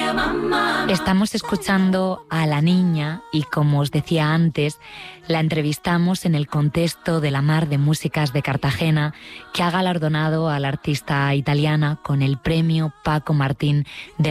Estamos escuchando a La Niña y, como os decía antes, la entrevistamos en el contexto de la Mar de Músicas de Cartagena, que ha galardonado a la artista italiana con el premio Paco Martín de